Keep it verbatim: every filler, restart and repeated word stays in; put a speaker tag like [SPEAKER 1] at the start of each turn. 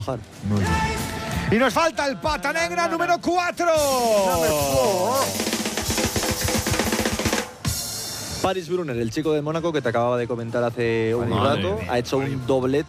[SPEAKER 1] Muy bien.
[SPEAKER 2] Y nos falta el pata negra número cuatro.
[SPEAKER 3] Paris Brunner, el chico de Mónaco que te acababa de comentar hace un
[SPEAKER 1] Madre
[SPEAKER 3] rato,
[SPEAKER 1] mía,
[SPEAKER 3] ha hecho
[SPEAKER 1] Paris.
[SPEAKER 3] un doblete